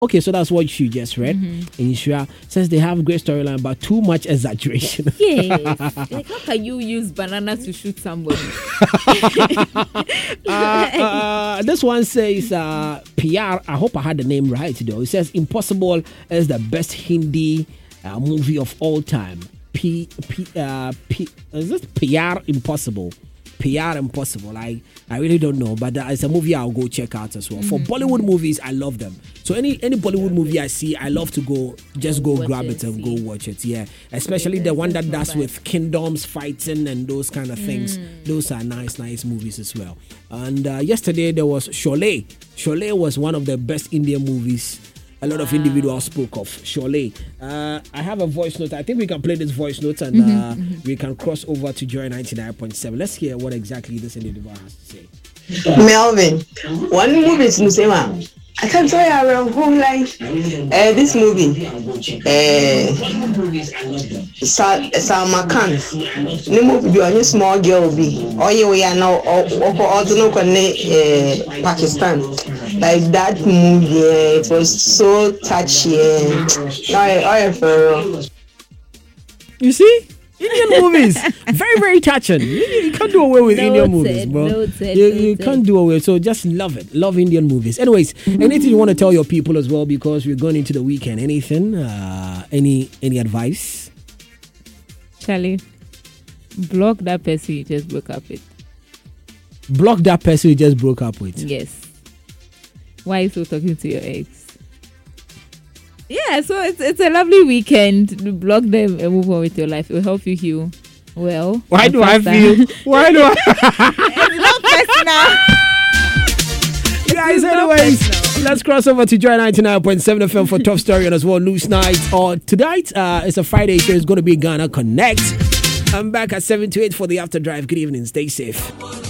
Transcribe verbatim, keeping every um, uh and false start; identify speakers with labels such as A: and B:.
A: Okay, so that's what you just read. Mm-hmm. Insura says they have great storyline, but too much exaggeration.
B: Yes. Like, how can you use banana to shoot somebody?
A: uh, uh, this one says uh, P R. I hope I had the name right, though. It says Impossible is the best Hindi uh, movie of all time. P P uh, P is this P R Impossible? P R Impossible. I, I really don't know, but uh, it's a movie I'll go check out as well. Mm-hmm. For Bollywood movies, I love them. So any any Bollywood movie I see, I love to go just go watch grab it, it and see. go watch it. Yeah, especially yeah, the one that does with kingdoms fighting and those kind of things. Mm. Those are nice, nice movies as well. And uh, yesterday there was Sholay. Sholay was one of the best Indian movies. A lot wow. of individuals spoke of Sholay. Uh, I have a voice note. I think we can play this voice note and mm-hmm, uh, mm-hmm. we can cross over to Joy ninety-nine point seven. Let's hear what exactly this individual has to say.
C: Melvin, one movie is Musema. I can tell you around home life. Uh, this movie, uh, Salma Khan. The movie be on a small girl be. Oh yeah, we are now. Oh, oh, oh, oh, Pakistan. Like that movie, it was so touchy. I, I,
A: you see? Indian movies, very, very touching. You, you can't do away with no Indian movies, bro. No you you no can't do away. So just love it. Love Indian movies. Anyways, mm-hmm. anything you want to tell your people as well, because we're going into the weekend. Anything? Uh, any any advice?
B: Charlie, block that person you just broke up with.
A: Block that person you just broke up with?
B: Yes. Why are you still talking to your ex? Yeah, so it's it's a lovely weekend. Block them and move on with your life. It will help you heal. Well,
A: why do I feel? Why do I?
B: It's not personal.
A: Guys, anyways, let's cross over to Joy ninety-nine point seven F M for Top Story and as well News Night. Or tonight, uh, it's a Friday show. It's going to be Ghana Connect. I'm back at seven to eight for the After Drive. Good evening. Stay safe.